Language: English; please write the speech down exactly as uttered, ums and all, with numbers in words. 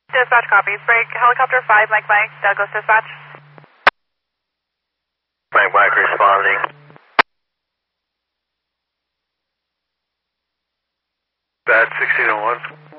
Dispatch copies. Break helicopter five, Mike Mike, Douglas dispatch. Mike Mike responding. Bad sixteen oh one.